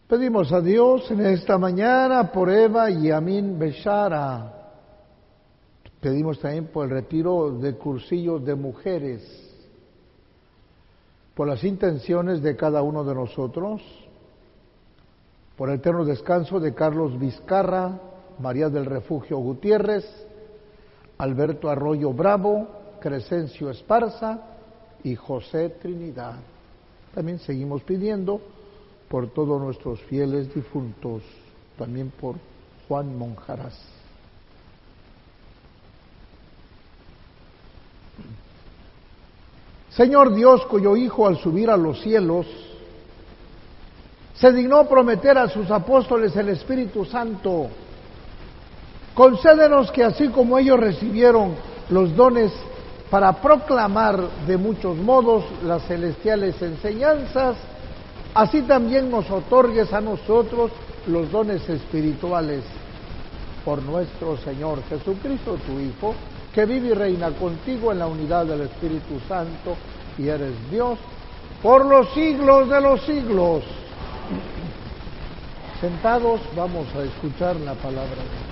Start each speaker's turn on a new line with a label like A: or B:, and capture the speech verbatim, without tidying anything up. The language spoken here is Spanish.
A: Pedimos a Dios en esta mañana por Eva y Amin Beshara. Pedimos también por el retiro de cursillos de mujeres, por las intenciones de cada uno de nosotros, por el eterno descanso de Carlos Vizcarra, María del Refugio Gutiérrez, Alberto Arroyo Bravo, Crescencio Esparza y José Trinidad. También seguimos pidiendo por todos nuestros fieles difuntos, también por Juan Monjaras. Señor Dios, cuyo Hijo al subir a los cielos se dignó prometer a sus apóstoles el Espíritu Santo, concédenos que así como ellos recibieron los dones para proclamar de muchos modos las celestiales enseñanzas, así también nos otorgues a nosotros los dones espirituales. Por nuestro Señor Jesucristo, tu Hijo, que vive y reina contigo en la unidad del Espíritu Santo, y eres Dios por los siglos de los siglos. Sentados, vamos a escuchar la palabra de Dios.